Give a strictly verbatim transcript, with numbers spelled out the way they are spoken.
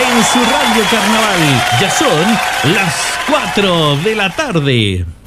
en su radio carnaval. Ya son las cuatro de la tarde.